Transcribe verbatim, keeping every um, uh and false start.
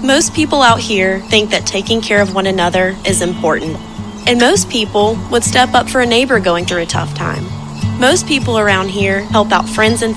Most people out here think that taking care of one another is important, and most people would step up for a neighbor going through a tough time. Most people around here help out friends and